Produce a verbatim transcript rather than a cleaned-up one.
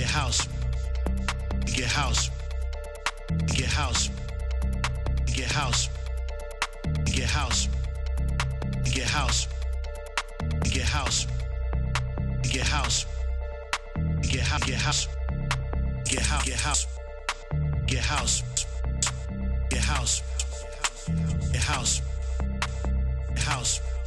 house, you get house, you get house, you get house, you get house, you get house, you get house, you get house, you get house, get house, get house, get house, get house, get house, get house, get house.